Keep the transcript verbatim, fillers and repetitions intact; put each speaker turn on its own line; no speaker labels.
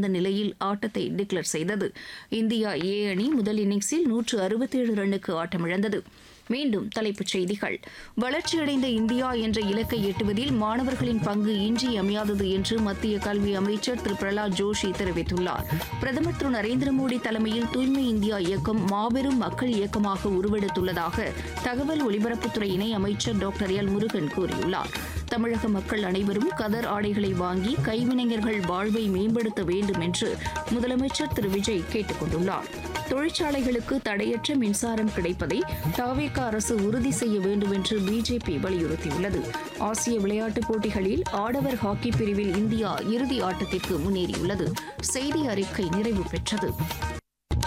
இருந்த நிலையில் ஆட்டத்தை டிக்ளேர் செய்தது. இந்தியா ஏ அணி முதல் இன்னிங்ஸில் நூற்று அறுபத்தேழு ரன்னுக்கு ஆட்டமிழந்தது. மீண்டும் தலைப்புச் செய்திகள். வளர்ச்சியடைந்த இந்தியா என்ற இலக்கை எட்டுவதில் மாணவர்களின் பங்கு இன்றியமையாதது என்று மத்திய கல்வி அமைச்சர் திரு பிரகலாத் ஜோஷி தெரிவித்துள்ளார். பிரதமர் திரு நரேந்திர மோடி தலைமையில் தூய்மை இந்தியா இயக்கம் மாபெரும் மக்கள் இயக்கமாக உருவெடுத்துள்ளதாக தகவல் ஒலிபரப்புத்துறை இணை அமைச்சர் டாக்டர் எல் முருகன் கூறியுள்ளார். தமிழக மக்கள் அனைவரும் கதர் ஆடைகளை வாங்கி கைவினைஞர்கள் வாழ்வை மேம்படுத்த வேண்டும் என்று முதலமைச்சர் திரு விஜய் கேட்டுக் கொண்டுள்ளார். தொழிற்சாலைகளுக்கு தடையற்ற மின்சாரம் கிடைப்பதை தவேக அரசு உறுதி செய்ய வேண்டும் என்று பிஜேபி வலியுறுத்தியுள்ளது. ஆசிய விளையாட்டுப் போட்டிகளில் ஆடவர் ஹாக்கி பிரிவில் இந்தியா இறுதி ஆட்டத்திற்கு முன்னேறியுள்ளது. செய்தி அறிக்கை நிறைவு பெற்றது.